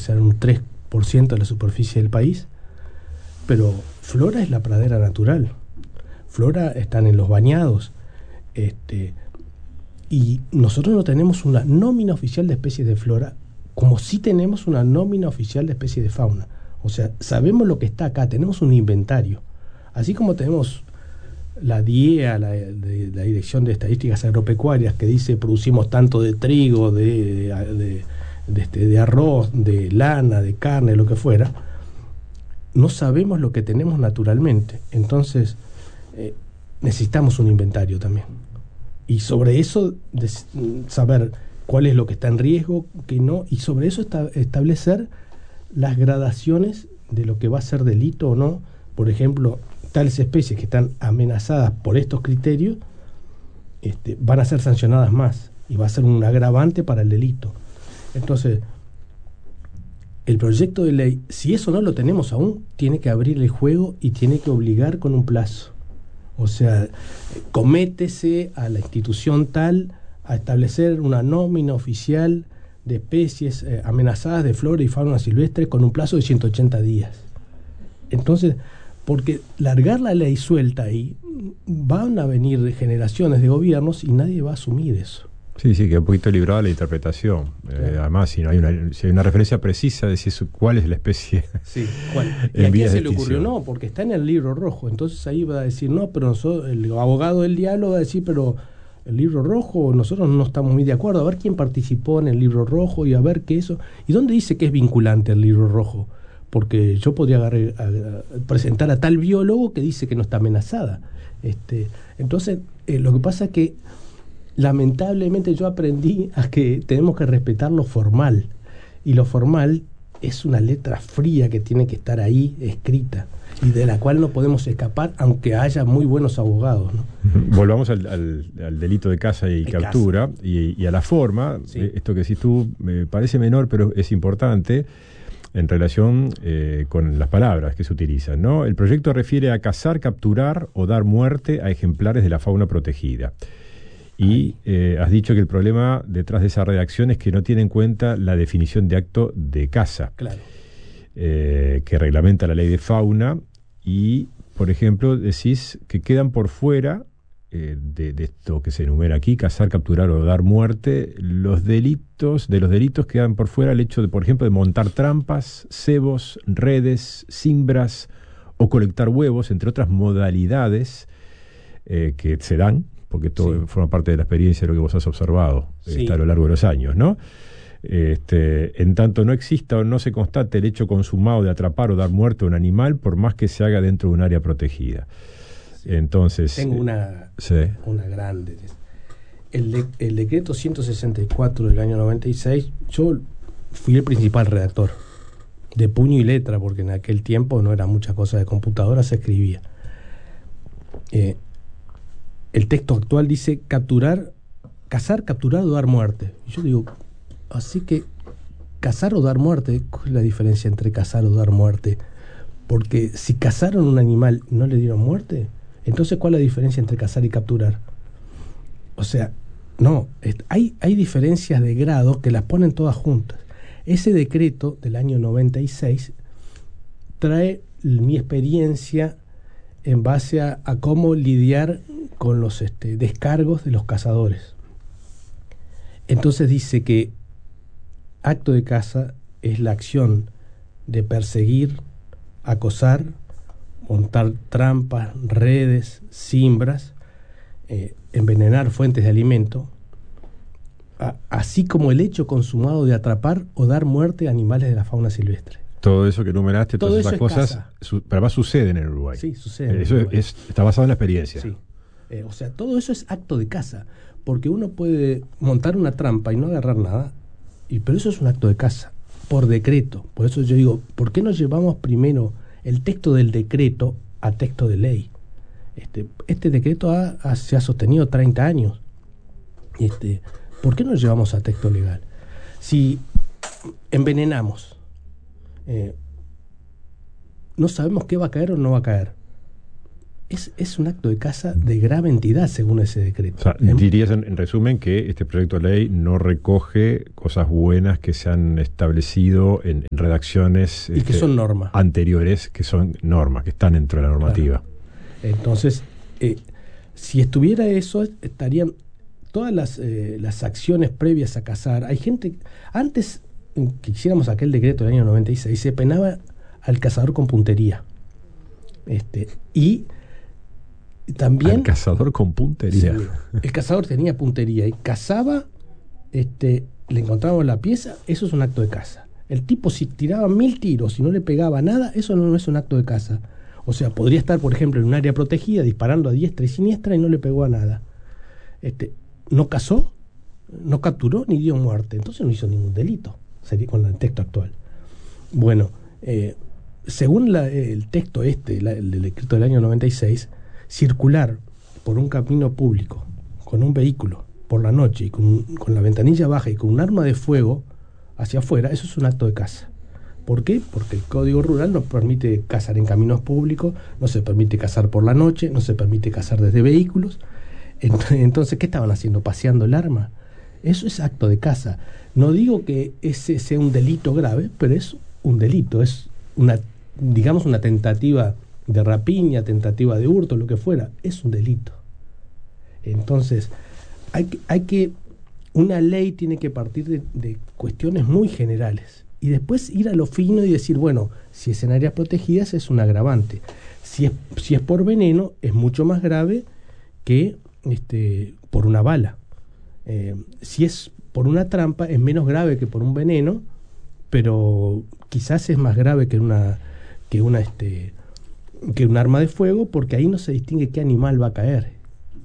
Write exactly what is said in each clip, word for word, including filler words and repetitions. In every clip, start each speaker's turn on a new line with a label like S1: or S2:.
S1: ser un tres por ciento de la superficie del país, pero flora es la pradera natural. Flora están en los bañados, este, y nosotros no tenemos una nómina oficial de especies de flora, como sí tenemos una nómina oficial de especies de fauna. O sea, sabemos lo que está acá, tenemos un inventario. Así como tenemos la D I E A, la, de, la Dirección de Estadísticas Agropecuarias, que dice producimos tanto de trigo, de, de, de, de, este, de arroz, de lana, de carne, lo que fuera, no sabemos lo que tenemos naturalmente. Entonces, eh, necesitamos un inventario también. Y sobre eso, de, saber cuál es lo que está en riesgo, qué no, y sobre eso esta, establecer las gradaciones de lo que va a ser delito o no. Por ejemplo, tales especies que están amenazadas por estos criterios este, van a ser sancionadas más y va a ser un agravante para el delito. Entonces, el proyecto de ley, si eso no lo tenemos aún, tiene que abrir el juego y tiene que obligar con un plazo. O sea, cométese a la institución tal a establecer una nómina oficial de especies eh, amenazadas de flora y fauna silvestre con un plazo de ciento ochenta días. Entonces, porque largar la ley suelta ahí, van a venir generaciones de gobiernos y nadie va a asumir eso.
S2: Sí, sí, que es un poquito librado a la interpretación. Claro. Eh, además, si no hay una, si hay una referencia precisa de si es, cuál es la especie.
S1: Sí, ¿cuál? ¿Y a quién se le ocurrió? No, porque está en el libro rojo. Entonces ahí va a decir, no, pero nosotros, el abogado del diablo va a decir, pero el libro rojo, nosotros no estamos muy de acuerdo. A ver quién participó en el libro rojo y a ver qué eso. ¿Y dónde dice que es vinculante el libro rojo? Porque yo podría agarrar, a, a, presentar a tal biólogo que dice que no está amenazada. Este, entonces, eh, lo que pasa es que lamentablemente yo aprendí a que tenemos que respetar lo formal, y lo formal es una letra fría que tiene que estar ahí escrita y de la cual no podemos escapar aunque haya muy buenos abogados, ¿no?
S2: Volvamos al, al, al delito de caza y de captura caza. Y, y a la forma. Sí. Esto que decís tú me parece menor pero es importante en relación eh, con las palabras que se utilizan, ¿no? El proyecto refiere a cazar, capturar o dar muerte a ejemplares de la fauna protegida. Y eh, has dicho que el problema detrás de esa redacción es que no tiene en cuenta la definición de acto de caza,
S1: claro.
S2: eh, que reglamenta la ley de fauna. Y, por ejemplo, decís que quedan por fuera eh, de, de esto que se enumera aquí, cazar, capturar o dar muerte, los delitos, de los delitos quedan por fuera el hecho de, por ejemplo, de montar trampas, cebos, redes, cimbras o colectar huevos, entre otras modalidades eh, que se dan, porque todo sí. forma parte de la experiencia de lo que vos has observado sí. este, a lo largo de los años, ¿no? Este, en tanto no exista o no se constate el hecho consumado de atrapar o dar muerte a un animal, por más que se haga dentro de un área protegida. Sí. Entonces...
S1: Tengo una,
S2: sí.
S1: una grande... El, de, el decreto ciento sesenta y cuatro del año noventa y seis, yo fui el principal redactor, de puño y letra, porque en aquel tiempo no era mucha cosa de computadora, se escribía. Eh, el texto actual dice capturar, cazar, capturar o dar muerte. Y yo digo, así que cazar o dar muerte, ¿cuál es la diferencia entre cazar o dar muerte? Porque si cazaron un animal y no le dieron muerte, entonces ¿cuál es la diferencia entre cazar y capturar? O sea, no, hay, hay diferencias de grado que las ponen todas juntas. Ese decreto del año noventa y seis trae mi experiencia en base a, a cómo lidiar con los este, descargos de los cazadores. Entonces dice que acto de caza es la acción de perseguir, acosar, montar trampas, redes, cimbras, eh, envenenar fuentes de alimento, a, así como el hecho consumado de atrapar o dar muerte a animales de la fauna silvestre.
S2: Todo eso que enumeraste, todas esas cosas, su, pero además suceden en Uruguay.
S1: Sí, suceden.
S2: Eh, eso es, es, está basado en la experiencia.
S1: Sí. Eh, o sea, todo eso es acto de caza, porque uno puede montar una trampa y no agarrar nada, y, pero eso es un acto de caza, por decreto. Por eso yo digo, ¿por qué no llevamos primero el texto del decreto a texto de ley? Este, este decreto ha, ha, se ha sostenido treinta años. Este, ¿por qué no lo llevamos a texto legal? Si envenenamos, eh, no sabemos qué va a caer o no va a caer. es, es un acto de caza de grave entidad según ese decreto.
S2: O sea, dirías en, en resumen que este proyecto de ley no recoge cosas buenas que se han establecido en, en redacciones
S1: y que este, son normas
S2: anteriores, que son normas, que están dentro de la normativa.
S1: Claro. Entonces, eh, si estuviera eso, estarían todas las, eh, las acciones previas a cazar. Hay gente, antes que hiciéramos aquel decreto del año noventa y seis, se penaba al cazador con puntería. Este, y también
S2: al cazador con puntería.
S1: Sí, el cazador tenía puntería y cazaba, este, le encontrábamos la pieza, eso es un acto de caza. El tipo, si tiraba mil tiros y no le pegaba nada, eso no, no es un acto de caza. O sea, podría estar, por ejemplo, en un área protegida disparando a diestra y siniestra y no le pegó a nada. Este, no cazó, no capturó ni dio muerte, entonces no hizo ningún delito, sería con el texto actual. Bueno, eh, según la, el texto este, la, el decreto del año noventa y seis, circular por un camino público con un vehículo por la noche y con, con la ventanilla baja y con un arma de fuego hacia afuera, eso es un acto de caza. ¿Por qué? Porque el Código Rural no permite cazar en caminos públicos, no se permite cazar por la noche, no se permite cazar desde vehículos. Entonces, ¿qué estaban haciendo? ¿Paseando el arma? Eso es acto de caza. No digo que ese sea un delito grave, pero es un delito, es una, digamos, una tentativa de rapiña, tentativa de hurto, lo que fuera, es un delito. Entonces, hay que, hay que una ley tiene que partir de, de cuestiones muy generales y después ir a lo fino y decir, bueno, si es en áreas protegidas es un agravante. Si es, si es por veneno, es mucho más grave que este, por una bala. Eh, si es por una trampa, es menos grave que por un veneno, pero quizás es más grave que una que una este que un arma de fuego, porque ahí no se distingue qué animal va a caer.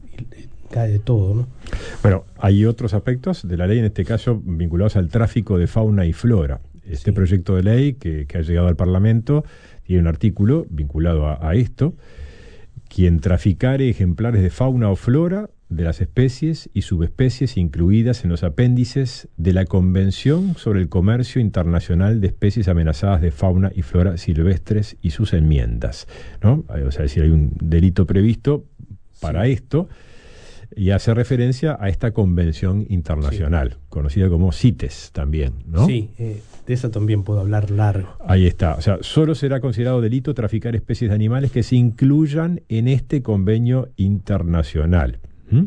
S1: Cae de todo, ¿no?
S2: Bueno, hay otros aspectos de la ley, en este caso vinculados al tráfico de fauna y flora. Este sí. proyecto de ley que, que ha llegado al Parlamento tiene un artículo vinculado a, a esto. Quien traficare ejemplares de fauna o flora de las especies y subespecies incluidas en los apéndices de la Convención sobre el Comercio Internacional de Especies Amenazadas de Fauna y Flora Silvestres y sus enmiendas, ¿no? O sea, es decir, hay un delito previsto para sí. esto, y hace referencia a esta convención internacional, sí. conocida como CITES también, ¿no?
S1: Sí, eh, de esa también puedo hablar largo.
S2: Ahí está, o sea, solo será considerado delito traficar especies de animales que se incluyan en este convenio internacional. ¿Mm?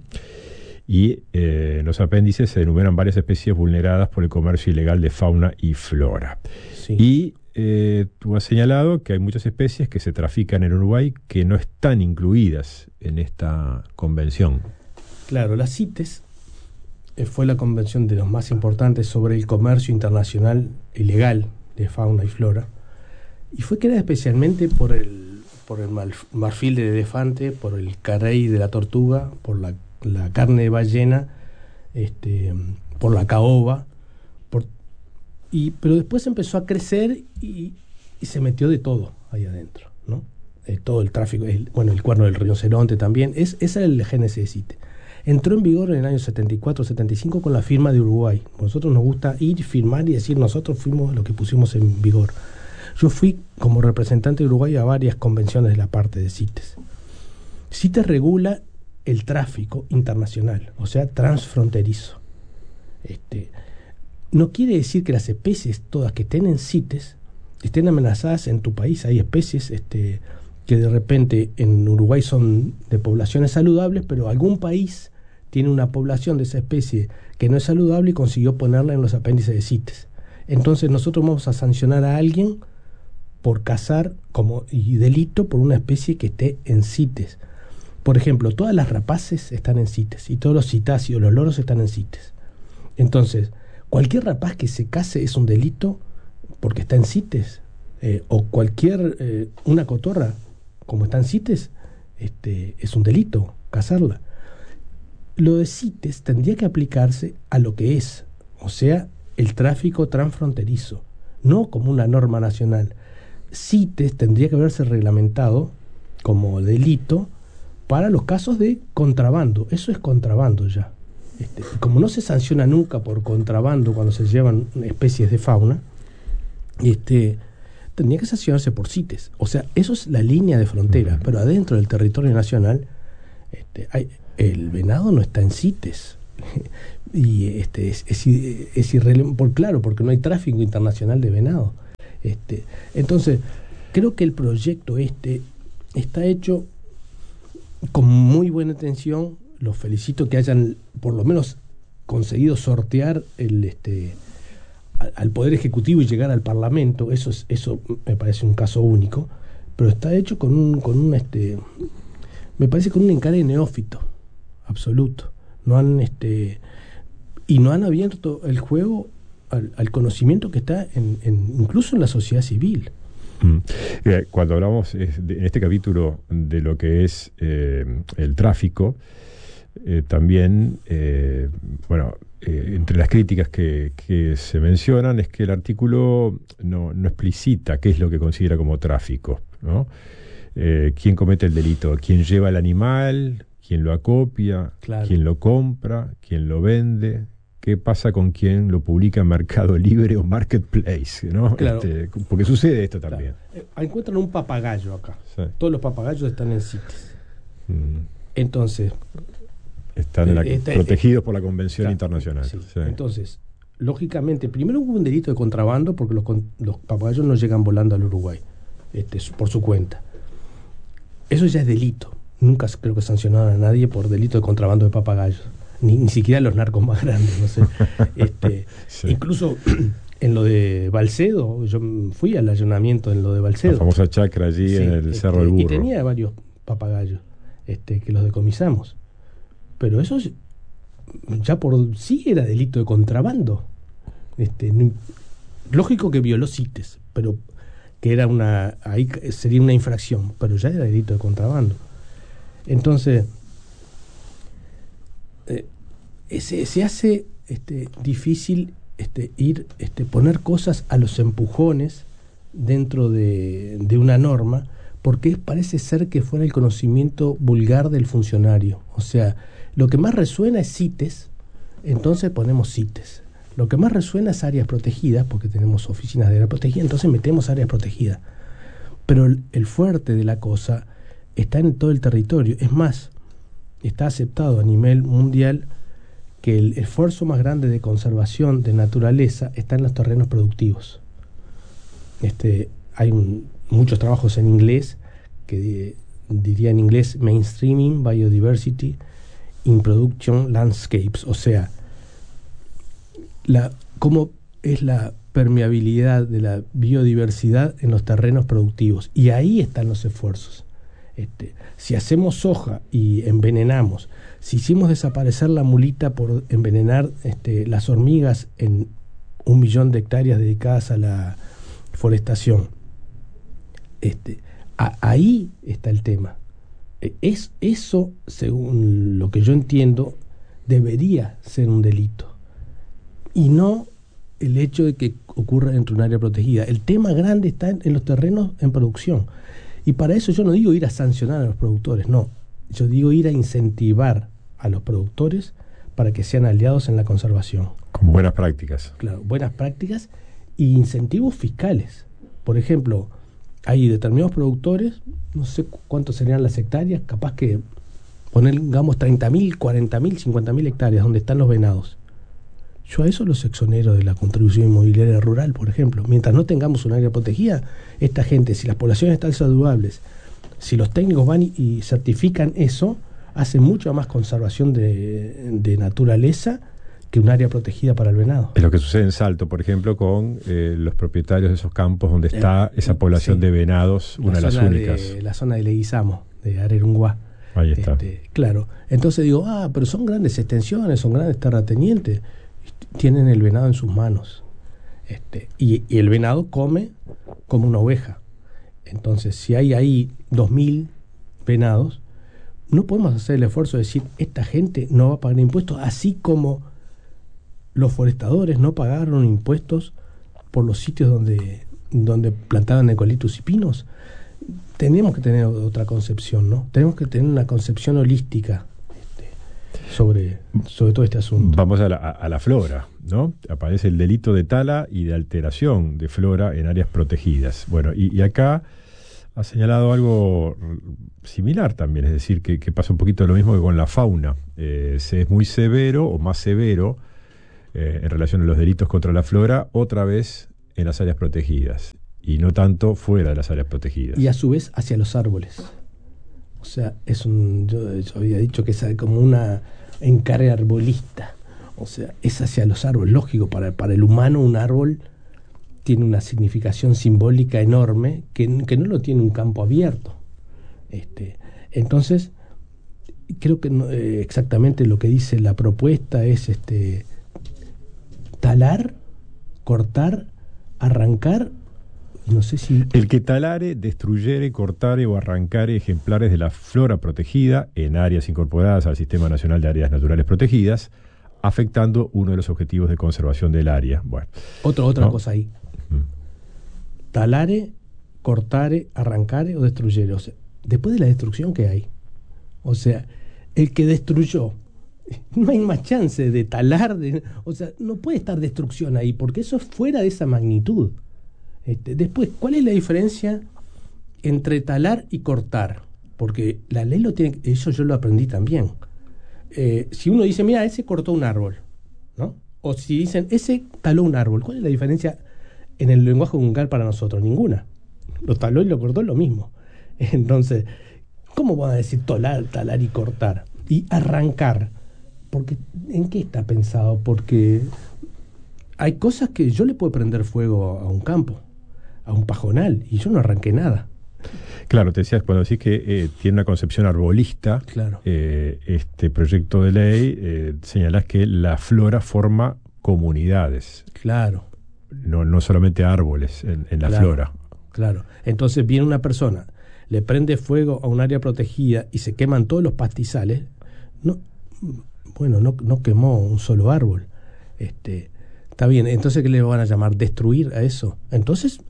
S2: Y eh, en los apéndices se enumeran varias especies vulneradas por el comercio ilegal de fauna y flora. Sí. Y eh, tú has señalado que hay muchas especies que se trafican en Uruguay que no están incluidas en esta convención.
S1: Claro, la CITES eh, fue la convención de los más importantes sobre el comercio internacional ilegal de fauna y flora, y fue creada especialmente por el por el marfil de elefante, por el carey de la tortuga, por la, la carne de ballena, este, por la caoba, por, y, pero después empezó a crecer y, y se metió de todo ahí adentro, ¿no? Eh, todo el tráfico, el, bueno, el cuerno del rinoceronte también, es, esa es el génesis de CITES. Entró en vigor en el año setenta y cuatro setenta y cinco con la firma de Uruguay. A nosotros nos gusta ir, firmar y decir nosotros fuimos los que pusimos en vigor. Yo fui como representante de Uruguay a varias convenciones de la parte de CITES. CITES regula el tráfico internacional, o sea, transfronterizo. Este, no quiere decir que las especies todas que estén en CITES estén amenazadas en tu país. Hay especies este, que de repente en Uruguay son de poblaciones saludables, pero algún país tiene una población de esa especie que no es saludable y consiguió ponerla en los apéndices de CITES. Entonces nosotros vamos a sancionar a alguien por cazar como y delito por una especie que esté en CITES. Por ejemplo, todas las rapaces están en CITES y todos los citáceos, los loros están en CITES. Entonces, cualquier rapaz que se case es un delito porque está en CITES, eh, o cualquier, eh, una cotorra, como está en CITES, este, es un delito cazarla. Lo de CITES tendría que aplicarse a lo que es, o sea, el tráfico transfronterizo, no como una norma nacional. CITES tendría que haberse reglamentado como delito para los casos de contrabando. Eso es contrabando ya. Este, como no se sanciona nunca por contrabando cuando se llevan especies de fauna, este, tendría que sancionarse por CITES. O sea, eso es la línea de frontera, uh-huh. pero adentro del territorio nacional este, hay, el venado no está en CITES. Y este es, es, es irrelevante, por, claro, porque no hay tráfico internacional de venado. Este, entonces, creo que el proyecto este está hecho con muy buena intención. Los felicito que hayan por lo menos conseguido sortear el este al, al Poder Ejecutivo y llegar al Parlamento. Eso es, eso me parece un caso único, pero está hecho con un, con un este me parece con un encare neófito absoluto. No han este y no han abierto el juego al, al conocimiento que está en, en incluso en la sociedad civil.
S2: Mm. Eh, cuando hablamos eh, de, en este capítulo de lo que es eh, el tráfico, eh, también, eh, bueno, eh, entre las críticas que, que se mencionan es que el artículo no, no explicita qué es lo que considera como tráfico, ¿no? Eh, quién comete el delito, quién lleva el animal, quién lo acopia, claro. quién lo compra, quién lo vende, qué pasa con quien lo publica en Mercado Libre o Marketplace, ¿no?
S1: Claro.
S2: Este, porque sucede esto también.
S1: Claro. Eh, encuentran un papagayo acá.
S2: Sí.
S1: Todos los papagayos están en CITES.
S2: Mm.
S1: Entonces...
S2: Están en la,
S1: eh,
S2: protegidos eh, por la Convención
S1: claro,
S2: Internacional.
S1: Sí.
S2: Sí.
S1: Entonces, lógicamente, primero hubo un delito de contrabando porque los, los papagayos no llegan volando al Uruguay este, por su cuenta. Eso ya es delito. Nunca creo que sancionaron a nadie por delito de contrabando de papagayos. Ni, ni siquiera los narcos más grandes, no sé. este, sí. Incluso en lo de Balcedo, yo fui al allanamiento en lo de Balcedo.
S2: La famosa chacra allí sí, en el
S1: este,
S2: Cerro del Burro.
S1: Y tenía varios papagayos este, que los decomisamos. Pero eso ya por sí era delito de contrabando. Este, no, lógico que violó CITES, pero que era una, ahí sería una infracción, pero ya era delito de contrabando. Entonces, eh, se, se hace este, difícil este, ir, este, poner cosas a los empujones dentro de, de una norma, porque parece ser que fuera el conocimiento vulgar del funcionario. O sea, lo que más resuena es CITES, entonces ponemos CITES. Lo que más resuena es áreas protegidas, porque tenemos oficinas de área protegida, entonces metemos áreas protegidas. Pero el, el fuerte de la cosa está en todo el territorio. Es más, está aceptado a nivel mundial que el esfuerzo más grande de conservación de naturaleza está en los terrenos productivos. Este, hay un, muchos trabajos en inglés, que diría en inglés Mainstreaming Biodiversity in Production Landscapes, o sea, la, cómo es la permeabilidad de la biodiversidad en los terrenos productivos. Y ahí están los esfuerzos. Este, si hacemos soja y envenenamos, si hicimos desaparecer la mulita por envenenar este, las hormigas en un millón de hectáreas dedicadas a la forestación, este, a, ahí está el tema. Es, eso, según lo que yo entiendo, debería ser un delito. Y no el hecho de que ocurra dentro de un área protegida. El tema grande está en, en los terrenos en producción. Y para eso yo no digo ir a sancionar a los productores, no. Yo digo ir a incentivar a los productores para que sean aliados en la conservación.
S2: Con buenas prácticas. Claro,
S1: buenas prácticas y incentivos fiscales. Por ejemplo, hay determinados productores, no sé cuántos serían las hectáreas, capaz que poner, digamos, treinta mil, cuarenta mil, cincuenta mil hectáreas donde están los venados. Yo a eso los exonero de la contribución inmobiliaria rural, por ejemplo. Mientras no tengamos un área protegida, esta gente, si las poblaciones están saludables, si los técnicos van y, y certifican eso, hacen mucha más conservación de, de naturaleza que un área protegida para el venado.
S2: Es lo que sucede en Salto, por ejemplo, con eh, los propietarios de esos campos donde está eh, esa población sí, de venados, una de las únicas.
S1: De, la zona de Leguizamo, de Arerunguá.
S2: Ahí está.
S1: Este, claro. Entonces digo, ah, pero son grandes extensiones, son grandes terratenientes. Tienen el venado en sus manos. Este, y, y el venado come como una oveja. Entonces, si hay ahí dos mil venados, no podemos hacer el esfuerzo de decir, esta gente no va a pagar impuestos, así como los forestadores no pagaron impuestos por los sitios donde, donde plantaban eucaliptus y pinos. Tenemos que tener otra concepción, ¿no? Tenemos que tener una concepción holística. Este, sobre, sobre todo este asunto.
S2: Vamos a la, a, a la flora, ¿no? Aparece el delito de tala y de alteración de flora en áreas protegidas. Bueno, y, y acá ha señalado algo similar también, es decir, que, que pasa un poquito lo mismo que con la fauna. Eh, se es muy severo o más severo eh, en relación a los delitos contra la flora, otra vez en las áreas protegidas, y no tanto fuera de las áreas protegidas.
S1: Y a su vez hacia los árboles. O sea, es un, yo, yo había dicho que es como una encarga arbolista. O sea, es hacia los árboles. Lógico, para, para el humano un árbol tiene una significación simbólica enorme que, que no lo tiene un campo abierto. Este, entonces, creo que no, eh, exactamente lo que dice la propuesta es este talar, cortar, arrancar. No sé si...
S2: El que talare, destruyere, cortare o arrancare ejemplares de la flora protegida en áreas incorporadas al Sistema Nacional de Áreas Naturales Protegidas, afectando uno de los objetivos de conservación del área. Bueno,
S1: Otro, otra
S2: ¿no?
S1: cosa ahí.
S2: Mm.
S1: Talare, cortare, arrancare o destruyere. O sea, después de la destrucción que hay. O sea, el que destruyó, no hay más chance de talar. De, o sea, no puede estar destrucción ahí, porque eso es fuera de esa magnitud. Este, después, ¿cuál es la diferencia entre talar y cortar? Porque la ley lo tiene, eso yo lo aprendí también. Eh, si uno dice, mira, ese cortó un árbol, ¿no? O si dicen, ese taló un árbol, ¿cuál es la diferencia en el lenguaje vulgar para nosotros? Ninguna. Lo taló y lo cortó es lo mismo. Entonces, ¿cómo van a decir talar, talar y cortar? Y arrancar. Porque, ¿en qué está pensado? Porque hay cosas que yo le puedo prender fuego a un campo, a un pajonal, y yo no arranqué nada.
S2: Claro, te decías, cuando decís que eh, tiene una concepción arbolista,
S1: Claro.
S2: eh, este proyecto de ley, eh, señalás que la flora forma comunidades,
S1: Claro,
S2: no, no solamente árboles en, en la
S1: Claro.
S2: flora.
S1: claro. Entonces viene una persona, le prende fuego a un área protegida y se queman todos los pastizales. No, bueno, no, no quemó un solo árbol. Este, está bien, entonces ¿qué le van a llamar? ¿Destruir a eso? Entonces,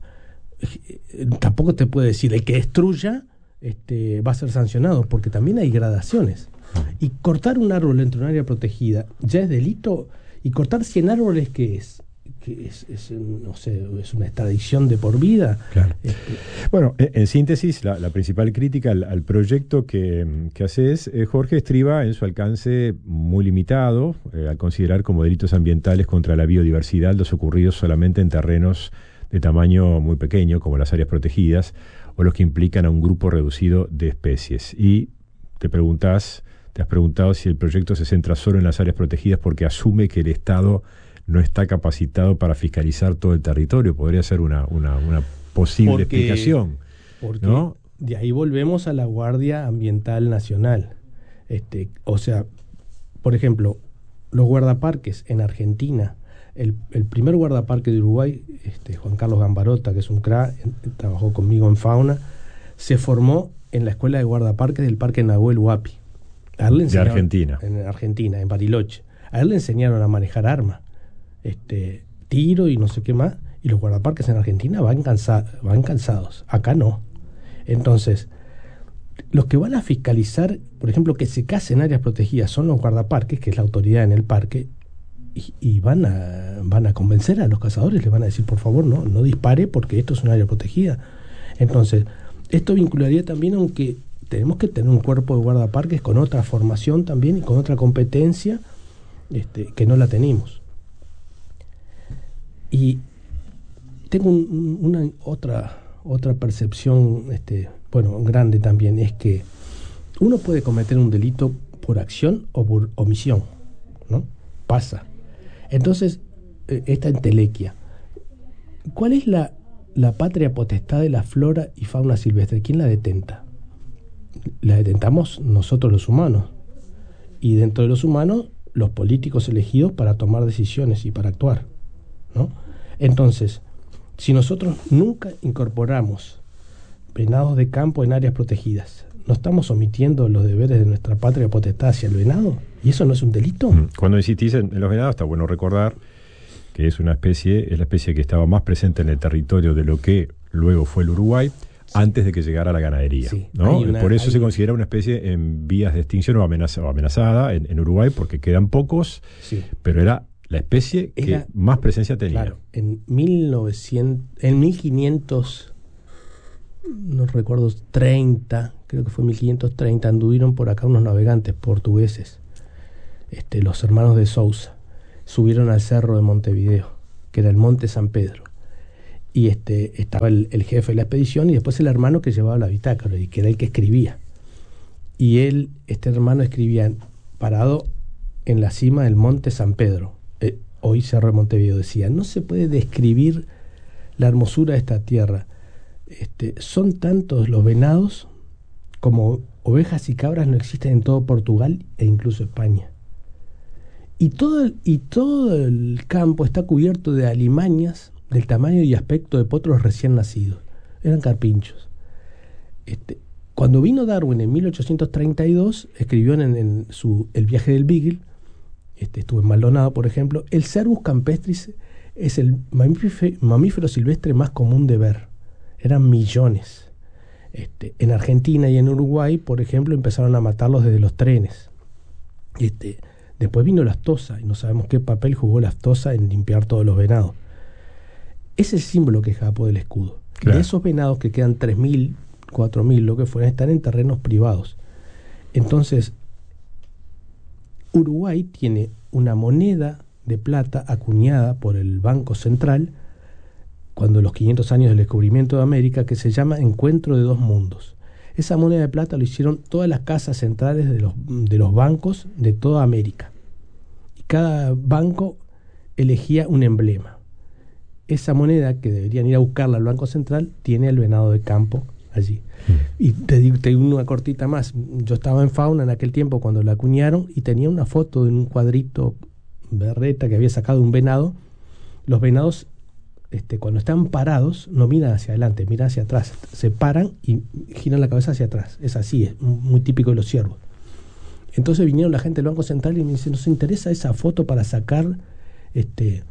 S1: eh, tampoco te puede decir, el que destruya este, va a ser sancionado, porque también hay gradaciones. Y cortar un árbol dentro de un área protegida ya es delito. Y cortar cien árboles, ¿qué es? Que es, es, no sé, es una extradición de por vida.
S2: Claro.
S1: Este,
S2: Bueno, en, en síntesis, la, la principal crítica al, al proyecto que, que haces, eh, Jorge, estriba en su alcance muy limitado, eh, al considerar como delitos ambientales contra la biodiversidad los ocurridos solamente en terrenos de tamaño muy pequeño, como las áreas protegidas, o los que implican a un grupo reducido de especies. Y te preguntás, te has preguntado si el proyecto se centra solo en las áreas protegidas porque asume que el Estado no está capacitado para fiscalizar todo el territorio. Podría ser una, una, una posible
S1: Porque-
S2: explicación.
S1: porque
S2: ¿No?
S1: de ahí volvemos a la Guardia Ambiental Nacional. Este, o sea, por ejemplo, los guardaparques en Argentina. El, el primer guardaparque de Uruguay, este, Juan Carlos Gambarota, que es un crack, trabajó conmigo en fauna, se formó en la escuela de guardaparques del Parque Nahuel Huapi. A él le
S2: De
S1: enseñaron-
S2: Argentina.
S1: En Argentina, en Bariloche. A él le enseñaron a manejar armas, este, tiro y no sé qué más, y los guardaparques en Argentina van, cansa- van cansados. Acá no. Entonces, los que van a fiscalizar, por ejemplo, que se casen en áreas protegidas son los guardaparques, que es la autoridad en el parque, y, y van a van a convencer a los cazadores, les van a decir, por favor, no, no dispare porque esto es un área protegida. Entonces, esto vincularía también, aunque tenemos que tener un cuerpo de guardaparques con otra formación también y con otra competencia este, que no la tenemos. Y tengo un- un- una otra otra percepción este, bueno, grande también, es que uno puede cometer un delito por acción o por omisión, ¿no? Pasa. Entonces, eh, esta entelequia, ¿cuál es la, la patria potestad de la flora y fauna silvestre? ¿Quién la detenta? La detentamos nosotros los humanos. Y dentro de los humanos, los políticos elegidos para tomar decisiones y para actuar, ¿no? Entonces, si nosotros nunca incorporamos venados de campo en áreas protegidas, ¿no estamos omitiendo los deberes de nuestra patria potestad hacia el venado? ¿Y eso no es un delito?
S2: Cuando insistís en, en los venados, está bueno recordar que es una especie, es la especie que estaba más presente en el territorio de lo que luego fue el Uruguay, antes de que llegara la ganadería,
S1: sí,
S2: ¿no?
S1: una,
S2: Por eso
S1: hay...
S2: se considera una especie en vías de extinción o, amenaza, o amenazada en, en Uruguay, porque quedan pocos, sí. pero era la especie era, que más presencia tenía.
S1: Claro, en mil novecientos, en mil quinientos, no recuerdo, treinta, creo que fue mil quinientos treinta, anduvieron por acá unos navegantes portugueses, este, los hermanos de Sousa, subieron al cerro de Montevideo, que era el Monte San Pedro. Y este estaba el, el jefe de la expedición y después el hermano que llevaba la bitácora y que era el que escribía. Y él, este hermano, escribía parado en la cima del Monte San Pedro, eh, hoy Cerro de Montevideo, decía: no se puede describir la hermosura de esta tierra. Este, son tantos los venados como ovejas y cabras no existen en todo Portugal e incluso España. Y todo el, y todo el campo está cubierto de alimañas del tamaño y aspecto de potros recién nacidos. Eran carpinchos. Este, cuando vino Darwin en mil ochocientos treinta y dos, escribió en, en su El viaje del Beagle, este, estuvo en Maldonado, por ejemplo: el Cervus campestris es el mamífero, mamífero silvestre más común de ver. Eran millones. Este, en Argentina y en Uruguay, por ejemplo, empezaron a matarlos desde los trenes. Este, después vino la aftosa, y no sabemos qué papel jugó la aftosa en limpiar todos los venados. Es el símbolo que es Japó del escudo. Claro. De esos venados que quedan tres mil, cuatro mil, lo que fuera, están en terrenos privados. Entonces, Uruguay tiene una moneda de plata acuñada por el Banco Central cuando los quinientos años del descubrimiento de América, que se llama Encuentro de Dos Mundos. Esa moneda de plata lo hicieron todas las casas centrales de los, de los bancos de toda América. Y cada banco elegía un emblema. Esa moneda, que deberían ir a buscarla al Banco Central, tiene el venado de campo allí. Mm. Y te digo, te digo una cortita más. Yo estaba en Fauna en aquel tiempo cuando la acuñaron y tenía una foto en un cuadrito berreta que había sacado un venado. Los venados, este, cuando están parados, no miran hacia adelante, miran hacia atrás. Se paran y giran la cabeza hacia atrás. Es así, es muy típico de los ciervos. Entonces vinieron la gente del Banco Central y me dice: ¿nos interesa esa foto para sacar este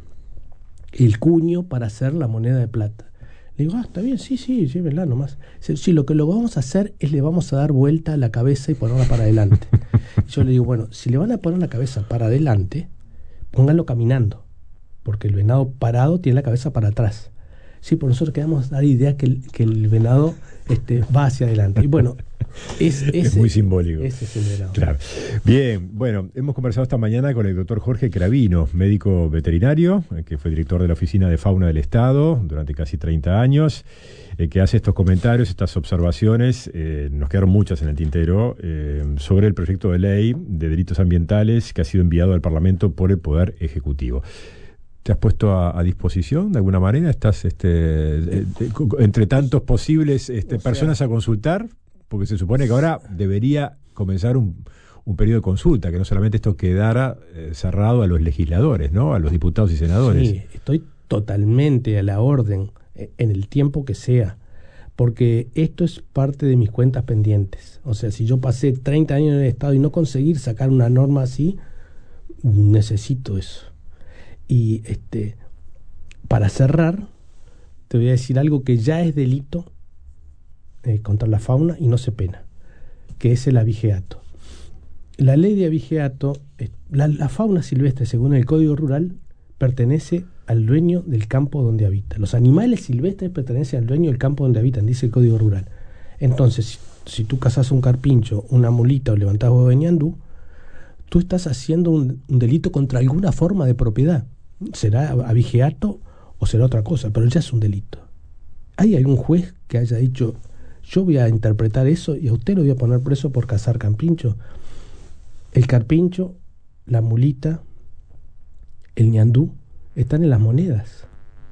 S1: el cuño para hacer la moneda de plata? Le digo: ah, está bien, sí, sí, llévenla nomás. Dice: sí, lo que lo vamos a hacer es le vamos a dar vuelta a la cabeza y ponerla para adelante. Y yo le digo: bueno, si le van a poner la cabeza para adelante, pónganlo caminando, porque el venado parado tiene la cabeza para atrás. Sí, por nosotros queremos dar idea que el, que el venado este, va hacia adelante. Y bueno, es, ese,
S2: es muy simbólico.
S1: Ese es el venado.
S2: Claro. Bien, bueno, hemos conversado esta mañana con el doctor Jorge Cravino, médico veterinario, que fue director de la Oficina de Fauna del Estado durante casi treinta años, eh, que hace estos comentarios, estas observaciones, eh, nos quedaron muchas en el tintero, eh, sobre el proyecto de ley de delitos ambientales que ha sido enviado al Parlamento por el Poder Ejecutivo. ¿Te has puesto a, a disposición de alguna manera? ¿Estás este, eh, entre tantos posibles este, personas sea, a consultar? Porque se supone que ahora debería comenzar un, un periodo de consulta, que no solamente esto quedara eh, cerrado a los legisladores, ¿no? A los diputados y senadores.
S1: Sí, estoy totalmente a la orden, eh, en el tiempo que sea, porque esto es parte de mis cuentas pendientes. O sea, si yo pasé treinta años en el Estado y no conseguir sacar una norma así, necesito eso. Y este, para cerrar, te voy a decir algo que ya es delito eh, contra la fauna y no se pena, que es el abigeato. La ley de abigeato, eh, la, la fauna silvestre, según el Código Rural, pertenece al dueño del campo donde habita. Los animales silvestres pertenecen al dueño del campo donde habitan, dice el Código Rural. Entonces, si, si tú cazas un carpincho, una mulita o levantás huevo de ñandú, tú estás haciendo un, un delito contra alguna forma de propiedad. Será abigeato o será otra cosa, pero ya es un delito. ¿Hay algún juez que haya dicho: yo voy a interpretar eso y a usted lo voy a poner preso por cazar carpincho? El carpincho, la mulita, el ñandú están en las monedas.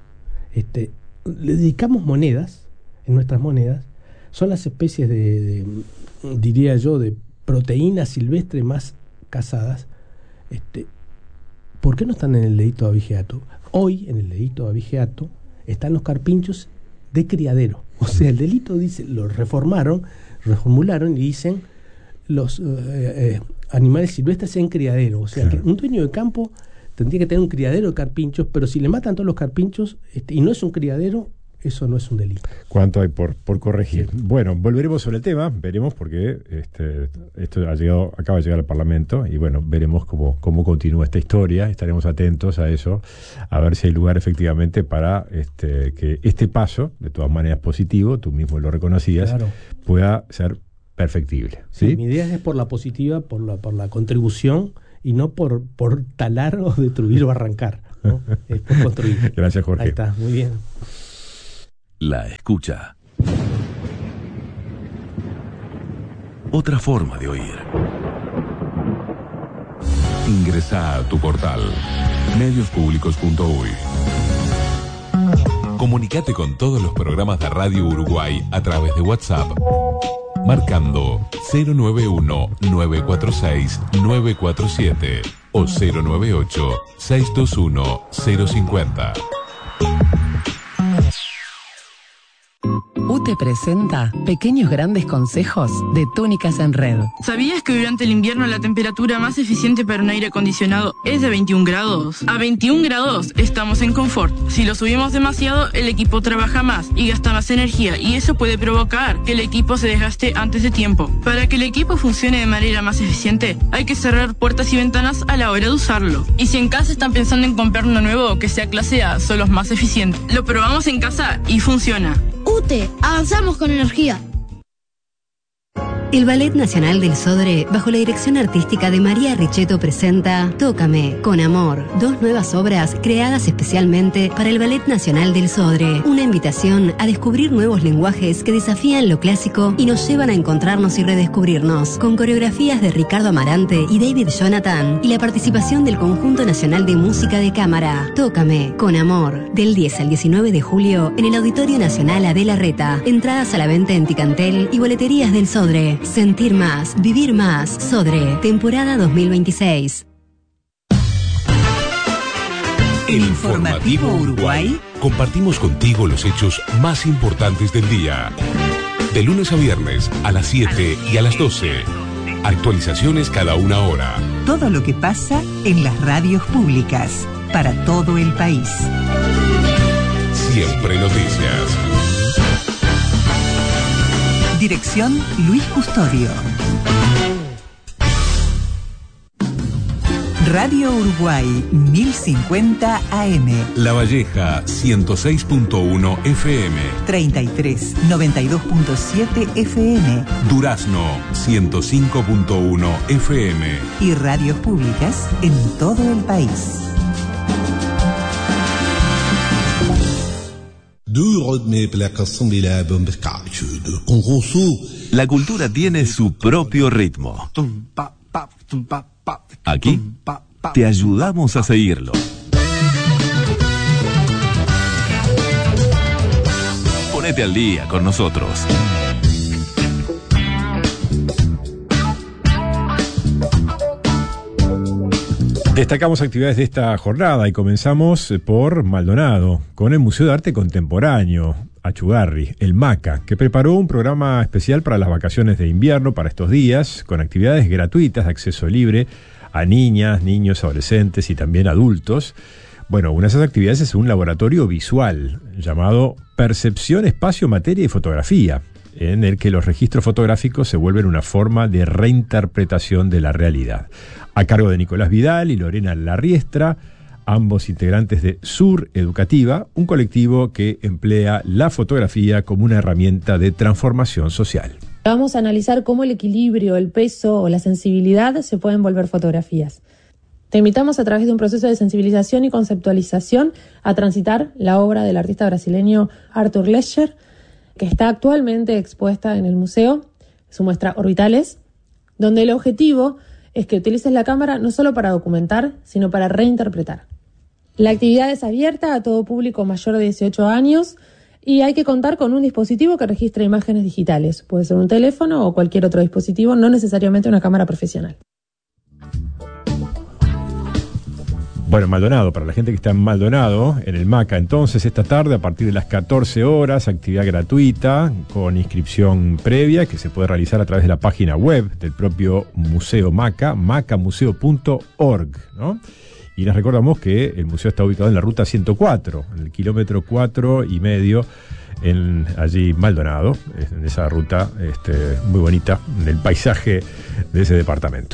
S1: Este, le dedicamos monedas, en nuestras monedas, son las especies de, de diría yo, de proteínas silvestres más cazadas. Este, ¿por qué no están en el delito de abigeato? Hoy, en el delito de abigeato, están los carpinchos de criadero. O sea, el delito dice, lo reformaron, reformularon y dicen los eh, eh, animales silvestres en criadero. O sea, claro, que un dueño de campo tendría que tener un criadero de carpinchos, pero si le matan todos los carpinchos este, y no es un criadero, eso no es un delito.
S2: ¿Cuánto hay por, por corregir? Sí. Bueno, volveremos sobre el tema, veremos, porque este, esto ha llegado, acaba de llegar al Parlamento, y bueno, veremos cómo, cómo continúa esta historia, estaremos atentos a eso, a ver si hay lugar efectivamente para este, que este paso, de todas maneras positivo, tú mismo lo reconocías, claro, pueda ser perfectible. ¿Sí?
S1: Sí, mi idea es por la positiva, por la, por la contribución, y no por, por talar o destruir o arrancar, ¿no? Es por construir.
S2: Gracias, Jorge.
S1: Ahí está, muy bien.
S3: La escucha. Otra forma de oír. Ingresa a tu portal medios públicos punto uy. Comunicate con todos los programas de Radio Uruguay a través de WhatsApp, marcando cero nueve uno, nueve cuatro seis, nueve cuatro siete o cero nueve ocho, seis dos uno, cero cinco cero.
S4: U T E presenta Pequeños Grandes Consejos de Túnicas en Red.
S5: ¿Sabías que durante el invierno la temperatura más eficiente para un aire acondicionado es de veintiún grados? A veintiún grados estamos en confort. Si lo subimos demasiado, el equipo trabaja más y gasta más energía, y eso puede provocar que el equipo se desgaste antes de tiempo. Para que el equipo funcione de manera más eficiente, hay que cerrar puertas y ventanas a la hora de usarlo. Y si en casa están pensando en comprar uno nuevo que sea clase A, son los más eficientes. Lo probamos en casa y funciona.
S6: U T E, avanzamos con energía.
S7: El Ballet Nacional del Sodre, bajo la dirección artística de María Richetto, presenta Tócame, con amor, dos nuevas obras creadas especialmente para el Ballet Nacional del Sodre. Una invitación a descubrir nuevos lenguajes que desafían lo clásico y nos llevan a encontrarnos y redescubrirnos, con coreografías de Ricardo Amarante y David Jonathan, y la participación del Conjunto Nacional de Música de Cámara. Tócame, con amor, del diez al diecinueve de julio en el Auditorio Nacional Adela Reta. Entradas a la venta en Ticantel y boleterías del Sodre. Sentir más, vivir más. Sodre, temporada dos mil veintiséis.
S3: El Informativo Uruguay. Compartimos contigo los hechos más importantes del día. De lunes a viernes a las siete y a las doce. Actualizaciones cada una hora.
S8: Todo lo que pasa en las radios públicas para todo el país.
S3: Siempre noticias.
S8: Dirección Luis Custodio. Radio Uruguay mil cincuenta A M.
S3: La Valleja ciento seis punto uno F M.
S8: treinta y tres, noventa y dos punto siete F M.
S3: Durazno ciento cinco punto uno F M.
S8: Y radios públicas en todo el país.
S3: La cultura tiene su propio ritmo. Aquí te ayudamos a seguirlo. Ponete al día con nosotros.
S2: Destacamos actividades de esta jornada y comenzamos por Maldonado, con el Museo de Arte Contemporáneo, Achugarri, el MACA, que preparó un programa especial para las vacaciones de invierno, para estos días, con actividades gratuitas de acceso libre a niñas, niños, adolescentes y también adultos. Bueno, una de esas actividades es un laboratorio visual llamado Percepción, Espacio, Materia y Fotografía, en el que los registros fotográficos se vuelven una forma de reinterpretación de la realidad. A cargo de Nicolás Vidal y Lorena Larriestra, ambos integrantes de Sur Educativa, un colectivo que emplea la fotografía como una herramienta de transformación social.
S9: Vamos a analizar cómo el equilibrio, el peso o la sensibilidad se pueden volver fotografías. Te invitamos a través de un proceso de sensibilización y conceptualización a transitar la obra del artista brasileño Arthur Lescher, que está actualmente expuesta en el museo, su muestra Orbitales, donde el objetivo es que utilices la cámara no solo para documentar, sino para reinterpretar. La actividad es abierta a todo público mayor de dieciocho años y hay que contar con un dispositivo que registre imágenes digitales. Puede ser un teléfono o cualquier otro dispositivo, no necesariamente una cámara profesional.
S2: Bueno, Maldonado, para la gente que está en Maldonado, en el MACA, entonces, esta tarde, a partir de las catorce horas, actividad gratuita, con inscripción previa, que se puede realizar a través de la página web del propio Museo MACA, macamuseo punto org, ¿no? Y les recordamos que el museo está ubicado en la ruta ciento cuatro, en el kilómetro cuatro y medio, en allí Maldonado, en esa ruta este, muy bonita del paisaje de ese departamento.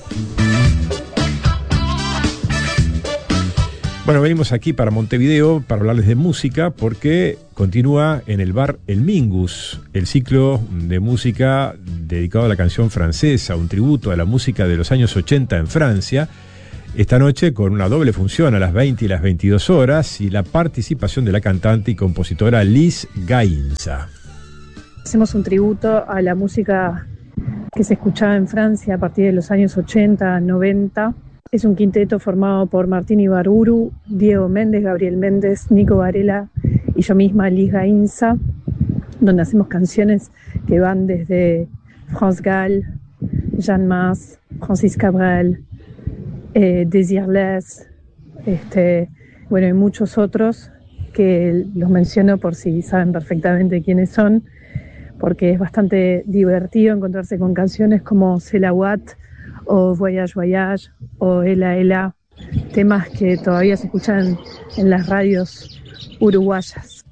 S2: Bueno, venimos aquí para Montevideo para hablarles de música, porque continúa en el bar El Mingus el ciclo de música dedicado a la canción francesa, un tributo a la música de los años ochenta en Francia. Esta noche con una doble función a las veinte y las veintidós horas y la participación de la cantante y compositora Liz Gainza.
S10: Hacemos un tributo a la música que se escuchaba en Francia a partir de los años ochenta, noventa. Es un quinteto formado por Martín Ibarburu, Diego Méndez, Gabriel Méndez, Nico Varela y yo misma, Liz Gainza, donde hacemos canciones que van desde France Gall, Jeanne Mas, Francis Cabrel, eh, Désirless, este, bueno, y muchos otros que los menciono por si saben perfectamente quiénes son, porque es bastante divertido encontrarse con canciones como C'est la Ouate, o Voyage Voyage, o Ela Ela, temas que todavía se escuchan en las radios uruguayas.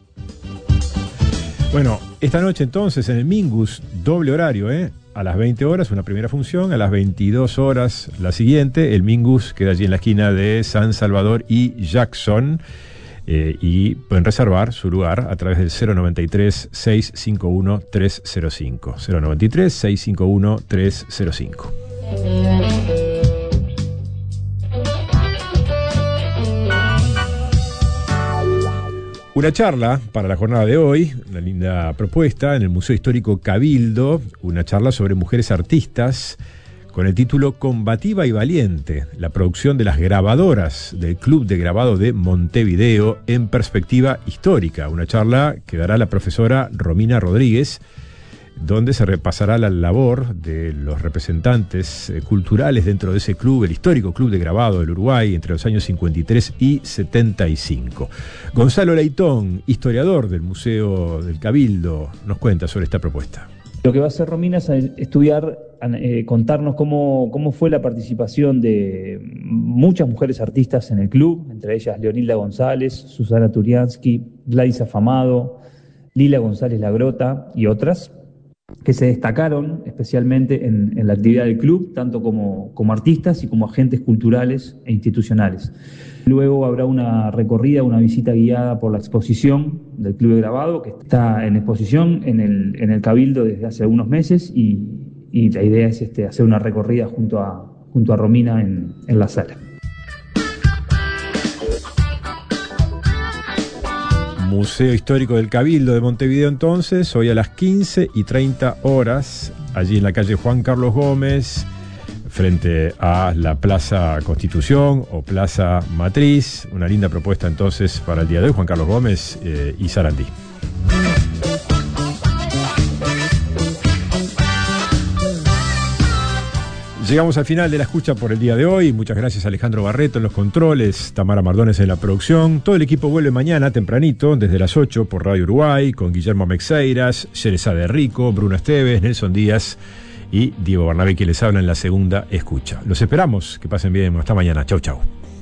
S2: Bueno, esta noche entonces en el Mingus, doble horario, ¿eh? A las veinte horas una primera función, a las veintidós horas la siguiente. El Mingus queda allí en la esquina de San Salvador y Jackson. Eh, y pueden reservar su lugar a través del cero noventa y tres, seiscientos cincuenta y uno, trescientos cinco. cero noventa y tres, seiscientos cincuenta y uno, trescientos cinco. Una charla para la jornada de hoy, una linda propuesta en el Museo Histórico Cabildo, una charla sobre mujeres artistas con el título Combativa y Valiente, la producción de las grabadoras del Club de Grabado de Montevideo en perspectiva histórica. Una charla que dará la profesora Romina Rodríguez, donde se repasará la labor de los representantes eh, culturales dentro de ese club, el histórico Club de Grabado del Uruguay, entre los años cincuenta y tres y setenta y cinco. Gonzalo Leitón, historiador del Museo del Cabildo, nos cuenta sobre esta propuesta.
S11: Lo que va a hacer Romina es estudiar, eh, contarnos cómo, cómo fue la participación de muchas mujeres artistas en el club, entre ellas Leonilda González, Susana Turiansky, Gladys Afamado, Lila González Lagrota y otras, que se destacaron especialmente en, en la actividad del club, tanto como, como artistas y como agentes culturales e institucionales. Luego habrá una recorrida, una visita guiada por la exposición del Club de Grabado, que está en exposición en el, en el Cabildo desde hace algunos meses, y, y la idea es este, hacer una recorrida junto a, junto a Romina en, en la sala.
S2: Museo Histórico del Cabildo de Montevideo entonces, hoy a las quince y treinta horas, allí en la calle Juan Carlos Gómez, frente a la Plaza Constitución o Plaza Matriz. Una linda propuesta entonces para el día de hoy, Juan Carlos Gómez eh, y Sarandí. Llegamos al final de la escucha por el día de hoy. Muchas gracias a Alejandro Barreto en los controles, Tamara Mardones en la producción. Todo el equipo vuelve mañana tempranito, desde las ocho por Radio Uruguay, con Guillermo Mexeiras, Yerezade Rico, Bruno Esteves, Nelson Díaz y Diego Barnabé, que les habla en la segunda escucha. Los esperamos, que pasen bien, hasta mañana. Chau, chau.